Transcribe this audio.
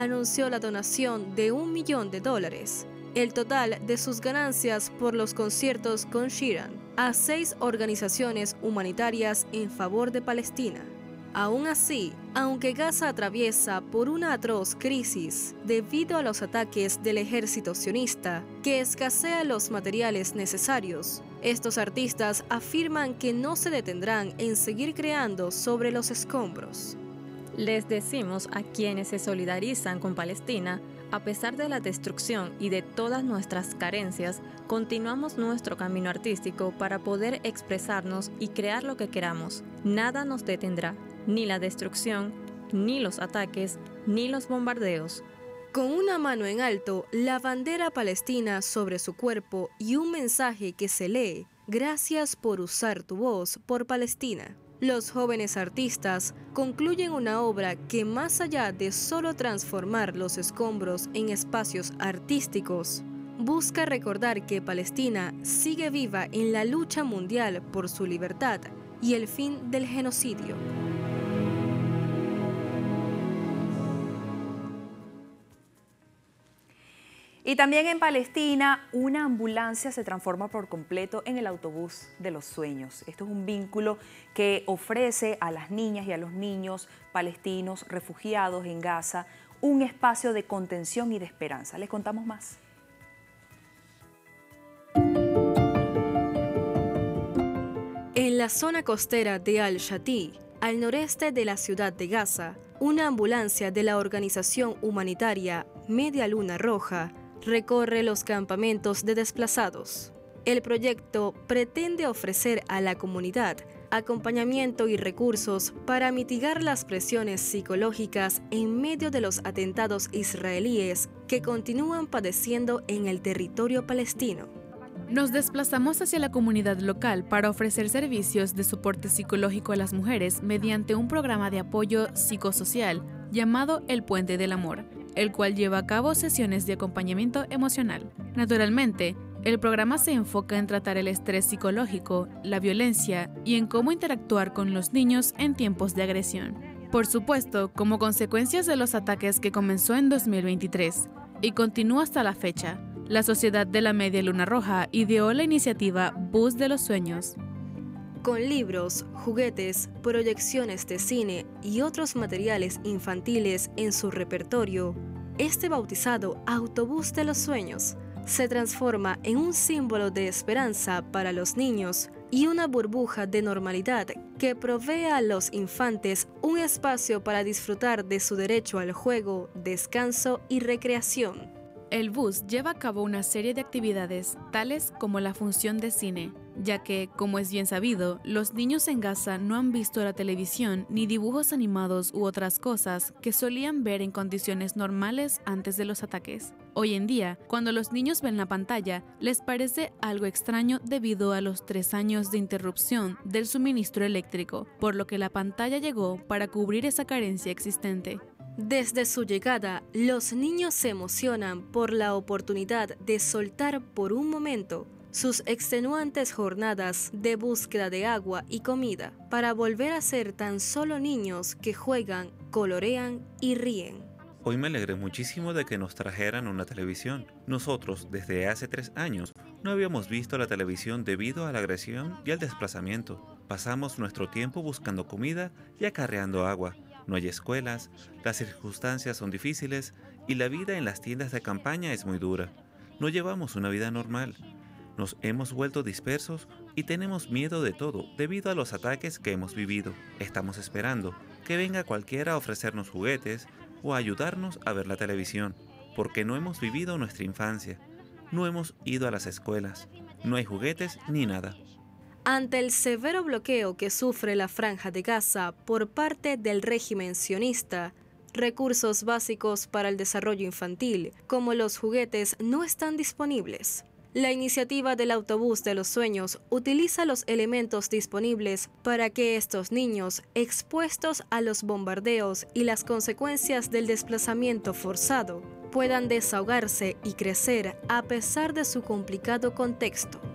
anunció la donación de $1 millón, el total de sus ganancias por los conciertos con Sheeran, a 6 organizaciones humanitarias en favor de Palestina. Aún así, aunque Gaza atraviesa por una atroz crisis debido a los ataques del ejército sionista, que escasea los materiales necesarios, estos artistas afirman que no se detendrán en seguir creando sobre los escombros. Les decimos a quienes se solidarizan con Palestina, a pesar de la destrucción y de todas nuestras carencias, continuamos nuestro camino artístico para poder expresarnos y crear lo que queramos. Nada nos detendrá, ni la destrucción, ni los ataques, ni los bombardeos. Con una mano en alto, la bandera palestina sobre su cuerpo y un mensaje que se lee: gracias por usar tu voz por Palestina. Los jóvenes artistas concluyen una obra que, más allá de solo transformar los escombros en espacios artísticos, busca recordar que Palestina sigue viva en la lucha mundial por su libertad y el fin del genocidio. Y también en Palestina, una ambulancia se transforma por completo en el autobús de los sueños. Esto es un vínculo que ofrece a las niñas y a los niños palestinos refugiados en Gaza un espacio de contención y de esperanza. Les contamos más. En la zona costera de Al-Shati, al noreste de la ciudad de Gaza, una ambulancia de la organización humanitaria Media Luna Roja recorre los campamentos de desplazados. El proyecto pretende ofrecer a la comunidad acompañamiento y recursos para mitigar las presiones psicológicas en medio de los atentados israelíes que continúan padeciendo en el territorio palestino. Nos desplazamos hacia la comunidad local para ofrecer servicios de soporte psicológico a las mujeres mediante un programa de apoyo psicosocial llamado El Puente del Amor, el cual lleva a cabo sesiones de acompañamiento emocional. Naturalmente, el programa se enfoca en tratar el estrés psicológico, la violencia y en cómo interactuar con los niños en tiempos de agresión. Por supuesto, como consecuencias de los ataques que comenzó en 2023 y continúa hasta la fecha, la Sociedad de la Media Luna Roja ideó la iniciativa Bus de los Sueños. Con libros, juguetes, proyecciones de cine y otros materiales infantiles en su repertorio, este bautizado Autobús de los Sueños se transforma en un símbolo de esperanza para los niños y una burbuja de normalidad que provee a los infantes un espacio para disfrutar de su derecho al juego, descanso y recreación. El bus lleva a cabo una serie de actividades, tales como la función de cine, ya que, como es bien sabido, los niños en Gaza no han visto la televisión ni dibujos animados u otras cosas que solían ver en condiciones normales antes de los ataques. Hoy en día, cuando los niños ven la pantalla, les parece algo extraño debido a los 3 años de interrupción del suministro eléctrico, por lo que la pantalla llegó para cubrir esa carencia existente. Desde su llegada, los niños se emocionan por la oportunidad de soltar por un momento sus extenuantes jornadas de búsqueda de agua y comida para volver a ser tan solo niños que juegan, colorean y ríen. Hoy me alegré muchísimo de que nos trajeran una televisión. Nosotros, desde hace 3 años, no habíamos visto la televisión debido a la agresión y al desplazamiento. Pasamos nuestro tiempo buscando comida y acarreando agua. No hay escuelas, las circunstancias son difíciles y la vida en las tiendas de campaña es muy dura. No llevamos una vida normal. Nos hemos vuelto dispersos y tenemos miedo de todo debido a los ataques que hemos vivido. Estamos esperando que venga cualquiera a ofrecernos juguetes o a ayudarnos a ver la televisión, porque no hemos vivido nuestra infancia. No hemos ido a las escuelas. No hay juguetes ni nada. Ante el severo bloqueo que sufre la Franja de Gaza por parte del régimen sionista, recursos básicos para el desarrollo infantil, como los juguetes, no están disponibles. La iniciativa del Autobús de los Sueños utiliza los elementos disponibles para que estos niños, expuestos a los bombardeos y las consecuencias del desplazamiento forzado, puedan desahogarse y crecer a pesar de su complicado contexto.